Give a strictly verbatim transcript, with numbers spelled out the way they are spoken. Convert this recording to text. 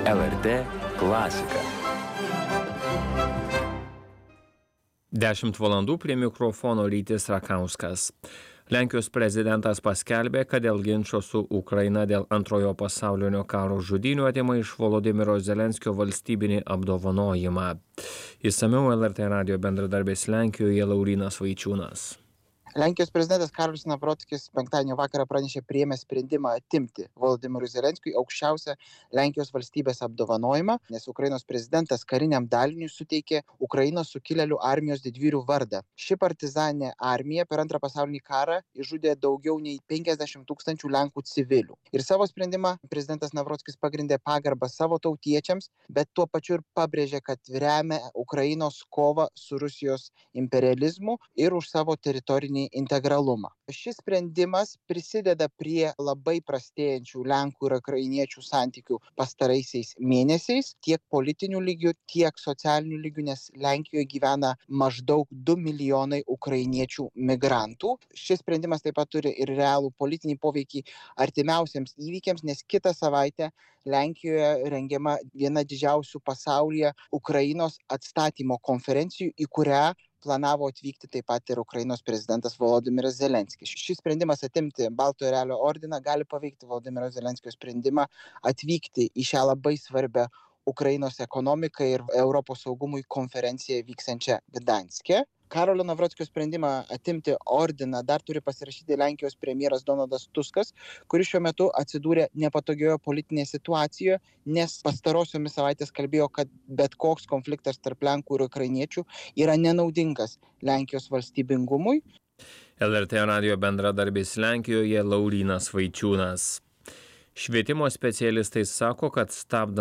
L R T klasika. Dešimt valandų prie mikrofono Rytis Rakauskas. Lenkijos prezidentas paskelbė, kad dėl ginčo su Ukraina dėl antrojo pasaulinio karo žudynių atima iš Volodymyro Zelenskio valstybinį apdovanojimą. Išsamiau L R T radijo bendradarbis Lenkijoje Laurynas Vaičiūnas. Lenkijos prezidentas Karolis Navrockis penktadienio vakarą pranešė priėmęs sprendimą atimti Volodymyrui Zelenskiui aukščiausią Lenkijos valstybės apdovanojimą, nes Ukrainos prezidentas kariniam daliniui suteikė Ukrainos sukilėlių armijos didvyrių vardą. Ši partizaninė armija per antrą pasaulinį karą išžudė daugiau nei penkiasdešimt tūkstančių Lenkų civilių. Ir savo sprendimą prezidentas Navrockis pagrindė pagarbą savo tautiečiams, bet tuo pačiu ir pabrėžė, kad remia Ukrainos kovą su Rusijos imperializmu ir už savo teritorinį integralumą. Šis sprendimas prisideda prie labai prastėjančių Lenkų ir ukrainiečių santykių pastaraisiais mėnesiais, tiek politinių lygių, tiek socialinių lygių, nes Lenkijoje gyvena maždaug du milijonai ukrainiečių migrantų. Šis sprendimas taip pat turi ir realų politinį poveikį artimiausiams įvykiams, nes kitą savaitę Lenkijoje rengiama viena didžiausių pasaulyje Ukrainos atstatymo konferencijų, į kurią planavo atvykti taip pat ir Ukrainos prezidentas Volodymyras Zelenskis. Šis sprendimas atimti Baltojo Erelio ordiną gali paveikti Volodymyro Zelenskio sprendimą atvykti į šią labai svarbią Ukrainos ekonomikai ir Europos saugumui konferenciją vyksiančią Gdanske. Karolio Navrockio sprendimą atimti ordiną dar turi pasirašyti Lenkijos premjeras Donaldas Tuskas, kuris šiuo metu atsidūrė nepatogioje politinėje situacijoje, nes pastarosiomis savaitės kalbėjo, kad bet koks konfliktas tarp Lenkų ir ukrainiečių yra nenaudingas Lenkijos valstybingumui. L R T radijo bendradarbis Lenkijoje Laurynas Vaičiūnas. Švietimo specialistai sako, kad stabdant